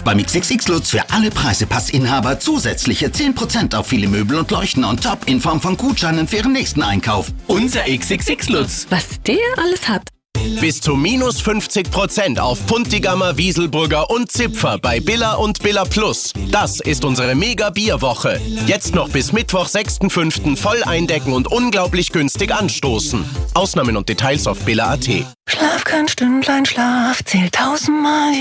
Beim XXX Lutz für alle Preisepassinhaber zusätzliche 10% auf viele Möbel und Leuchten on top in Form von Gutscheinen für Ihren nächsten Einkauf. Unser XXX Lutz. Was der alles hat. Bis zu minus 50% auf Puntigammer, Wieselburger und Zipfer bei Billa und Billa Plus. Das ist unsere Mega-Bierwoche. Jetzt noch bis Mittwoch, 6.5. voll eindecken und unglaublich günstig anstoßen. Ausnahmen und Details auf billa.at. Schlaf kein Stündlein, Schlaf zählt 1000-mal.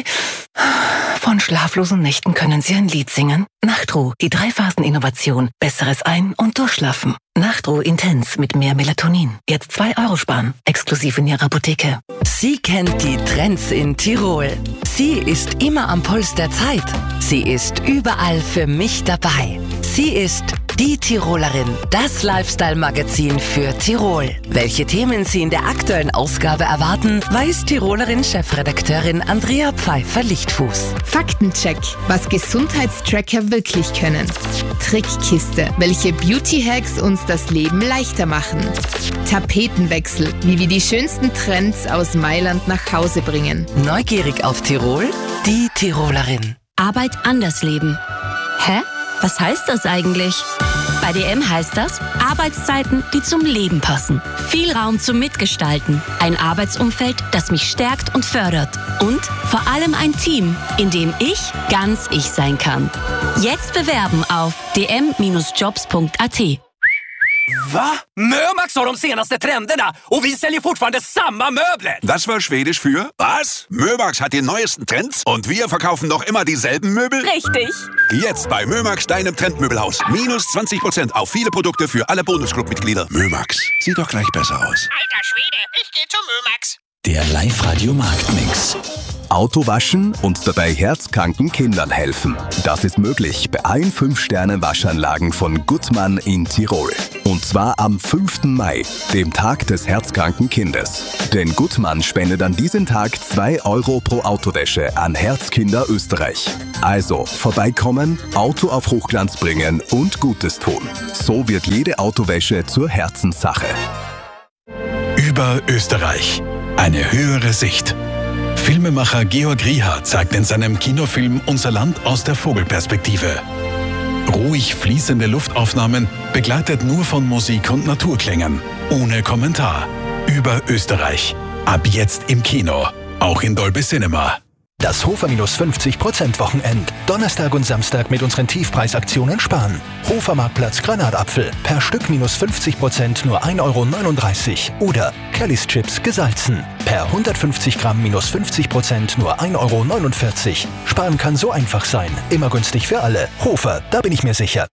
Von schlaflosen Nächten können Sie ein Lied singen. Nachtruhe, die 3-Phasen-Innovation. Besseres Ein- und Durchschlafen. Nachtruhe Intens mit mehr Melatonin. Jetzt 2 € sparen. Exklusiv in Ihrer Apotheke. Sie kennt die Trends in Tirol. Sie ist immer am Puls der Zeit. Sie ist überall für mich dabei. Sie ist die Tirolerin, das Lifestyle-Magazin für Tirol. Welche Themen Sie in der aktuellen Ausgabe erwarten, weiß Tirolerin-Chefredakteurin Andrea Pfeiffer-Lichtfuß. Faktencheck, was Gesundheitstracker wirklich können. Trickkiste, welche Beauty-Hacks uns das Leben leichter machen. Tapetenwechsel, wie wir die schönsten Trends aus Mailand nach Hause bringen. Neugierig auf Tirol? Die Tirolerin. Arbeit anders leben. Hä? Was heißt das eigentlich? Bei DM heißt das Arbeitszeiten, die zum Leben passen. Viel Raum zum Mitgestalten. Ein Arbeitsumfeld, das mich stärkt und fördert. Und vor allem ein Team, in dem ich ganz ich sein kann. Jetzt bewerben auf dm-jobs.at. Va? Mömax har de senaste trenderna och vi säljer fortfarande samma möbler. Das war Schwedisch für was? Mömax hat die neuesten Trends und wir verkaufen noch immer dieselben Möbel? Richtig. Jetzt bei Mömax, deinem Trendmöbelhaus. Minus 20% auf viele Produkte für alle Bonusclub-Mitglieder. Mömax, sieht doch gleich besser aus. Alter Schwede, ich geh zu Mömax. Der Live-Radio-Marktmix. Auto waschen und dabei herzkranken Kindern helfen. Das ist möglich bei allen 5-Sterne-Waschanlagen von Gutmann in Tirol. Und zwar am 5. Mai, dem Tag des herzkranken Kindes. Denn Gutmann spendet an diesem Tag 2 € pro Autowäsche an Herzkinder Österreich. Also vorbeikommen, Auto auf Hochglanz bringen und Gutes tun. So wird jede Autowäsche zur Herzenssache. Über Österreich. Eine höhere Sicht. Filmemacher Georg Rieher zeigt in seinem Kinofilm Unser Land aus der Vogelperspektive. Ruhig fließende Luftaufnahmen, begleitet nur von Musik und Naturklängen. Ohne Kommentar. Über Österreich. Ab jetzt im Kino. Auch in Dolby Cinema. Das Hofer minus 50% Wochenend. Donnerstag und Samstag mit unseren Tiefpreisaktionen sparen. Hofer Marktplatz Granatapfel. Per Stück minus 50% nur 1,39 €. Oder Kellys Chips gesalzen. Per 150 Gramm minus 50% nur 1,49 €. Sparen kann so einfach sein. Immer günstig für alle. Hofer, da bin ich mir sicher.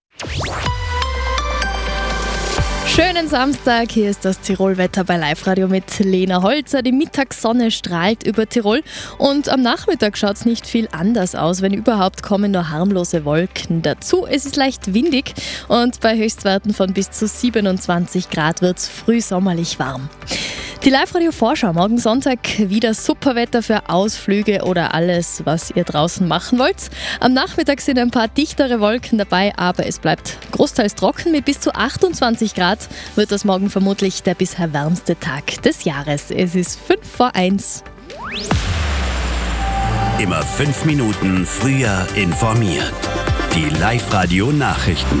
Schönen Samstag, hier ist das Tirol-Wetter bei Live-Radio mit Lena Holzer. Die Mittagssonne strahlt über Tirol und am Nachmittag schaut es nicht viel anders aus. Wenn überhaupt, kommen nur harmlose Wolken dazu. Es ist leicht windig und bei Höchstwerten von bis zu 27 Grad wird es frühsommerlich warm. Die Live-Radio-Vorschau morgen Sonntag wieder super Wetter für Ausflüge oder alles, was ihr draußen machen wollt. Am Nachmittag sind ein paar dichtere Wolken dabei, aber es bleibt großteils trocken. Mit bis zu 28 Grad wird das morgen vermutlich der bisher wärmste Tag des Jahres. Es ist 5:05. Immer 5 Minuten früher informiert. Die Live-Radio-Nachrichten.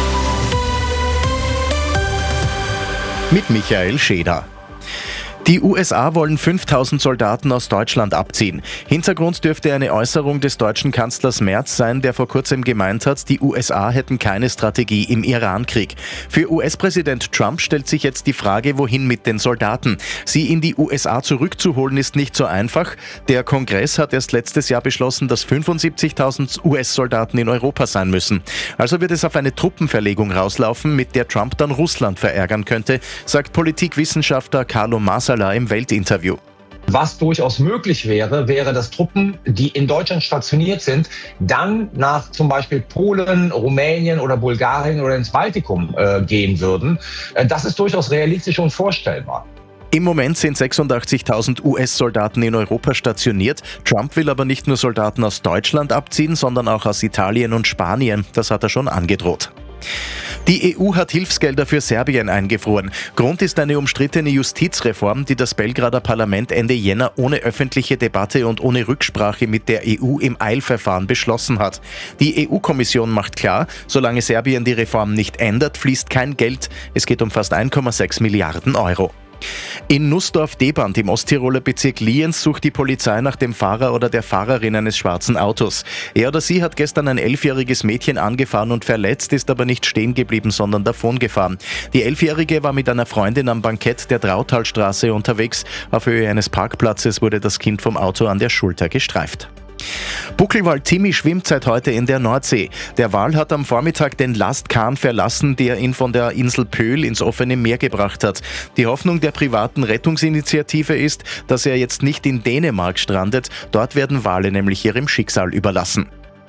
Mit Michael Scheder. Die USA wollen 5000 Soldaten aus Deutschland abziehen. Hintergrund dürfte eine Äußerung des deutschen Kanzlers Merz sein, der vor kurzem gemeint hat, die USA hätten keine Strategie im Iran-Krieg. Für US-Präsident Trump stellt sich jetzt die Frage, wohin mit den Soldaten. Sie in die USA zurückzuholen ist nicht so einfach. Der Kongress hat erst letztes Jahr beschlossen, dass 75.000 US-Soldaten in Europa sein müssen. Also wird es auf eine Truppenverlegung rauslaufen, mit der Trump dann Russland verärgern könnte, sagt Politikwissenschaftler Carlo Masala im Weltinterview. Was durchaus möglich wäre, dass Truppen, die in Deutschland stationiert sind, dann nach zum Beispiel Polen, Rumänien oder Bulgarien oder ins Baltikum gehen würden. Das ist durchaus realistisch und vorstellbar. Im Moment sind 86.000 US-Soldaten in Europa stationiert. Trump will aber nicht nur Soldaten aus Deutschland abziehen, sondern auch aus Italien und Spanien. Das hat er schon angedroht. Die EU hat Hilfsgelder für Serbien eingefroren. Grund ist eine umstrittene Justizreform, die das Belgrader Parlament Ende Jänner ohne öffentliche Debatte und ohne Rücksprache mit der EU im Eilverfahren beschlossen hat. Die EU-Kommission macht klar, solange Serbien die Reform nicht ändert, fließt kein Geld. Es geht um fast 1,6 Milliarden Euro. In Nussdorf-Deband im Osttiroler Bezirk Lienz sucht die Polizei nach dem Fahrer oder der Fahrerin eines schwarzen Autos. Er oder sie hat gestern ein 11-jähriges Mädchen angefahren und verletzt, ist aber nicht stehen geblieben, sondern davongefahren. Die 11-Jährige war mit einer Freundin am Bankett der Trautalstraße unterwegs. Auf Höhe eines Parkplatzes wurde das Kind vom Auto an der Schulter gestreift. Buckelwal Timmy schwimmt seit heute in der Nordsee. Der Wal hat am Vormittag den Lastkahn verlassen, der ihn von der Insel Pöhl ins offene Meer gebracht hat. Die Hoffnung der privaten Rettungsinitiative ist, dass er jetzt nicht in Dänemark strandet. Dort werden Wale nämlich ihrem Schicksal überlassen.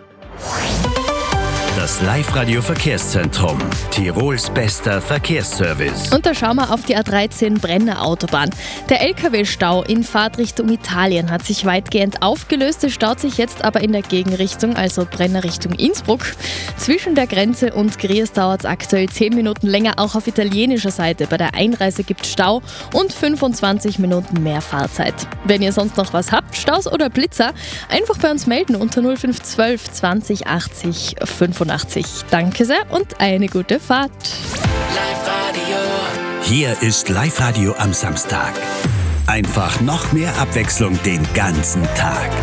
Das Live-Radio-Verkehrszentrum. Tirols bester Verkehrsservice. Und da schauen wir auf die A13 Brenner Autobahn. Der LKW-Stau in Fahrtrichtung Italien hat sich weitgehend aufgelöst. Es staut sich jetzt aber in der Gegenrichtung, also Brenner Richtung Innsbruck. Zwischen der Grenze und Gries dauert es aktuell 10 Minuten länger. Auch auf italienischer Seite bei der Einreise gibt es Stau und 25 Minuten mehr Fahrzeit. Wenn ihr sonst noch was habt, Staus oder Blitzer, einfach bei uns melden unter 0512 20 80 85. Danke sehr und eine gute Fahrt. Hier ist Live-Radio am Samstag. Einfach noch mehr Abwechslung den ganzen Tag.